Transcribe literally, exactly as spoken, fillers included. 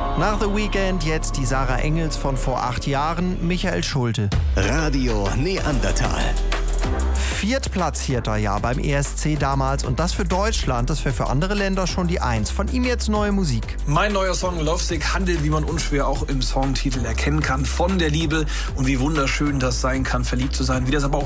Nach The Weeknd jetzt die Sarah Engels von vor acht Jahren, Michael Schulte. Radio Neandertal. Viertplatzierter ja beim E S C damals und das für Deutschland, das wäre für andere Länder schon die Eins. Von ihm jetzt neue Musik. Mein neuer Song Lovesick handelt, wie man unschwer auch im Songtitel erkennen kann, von der Liebe und wie wunderschön das sein kann, verliebt zu sein, wie das aber auch